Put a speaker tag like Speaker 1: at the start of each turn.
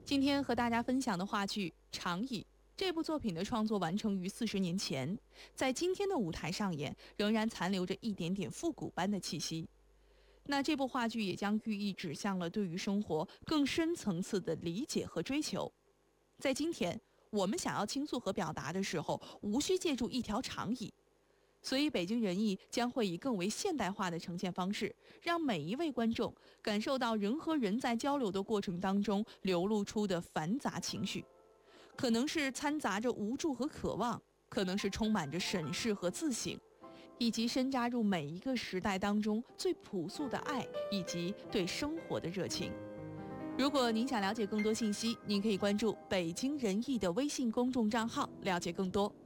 Speaker 1: 今天和大家分享的话剧《长椅》，这部作品的创作完成于40年前，在今天的舞台上演，仍然残留着一点点复古般的气息。那这部话剧也将寓意指向了对于生活更深层次的理解和追求。在今天，我们想要倾诉和表达的时候，无需借助一条长椅。所以北京人艺将会以更为现代化的呈现方式，让每一位观众感受到人和人在交流的过程当中流露出的繁杂情绪，可能是掺杂着无助和渴望，可能是充满着审视和自省，以及深扎入每一个时代当中最朴素的爱以及对生活的热情。如果您想了解更多信息，您可以关注北京人艺的微信公众账号了解更多。